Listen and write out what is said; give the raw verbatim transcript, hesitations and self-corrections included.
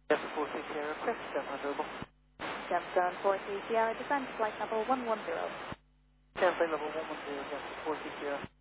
seven four three Sierra, press seven available. seven seven four three Sierra, descend to flight level one one zero. Descend flight level one one zero, seven four three Sierra.